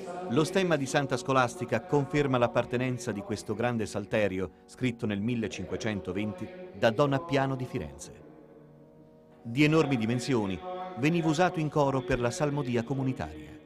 Lo stemma di Santa Scolastica conferma l'appartenenza di questo grande salterio, scritto nel 1520 da Don Appiano di Firenze. Di enormi dimensioni, veniva usato in coro per la salmodia comunitaria.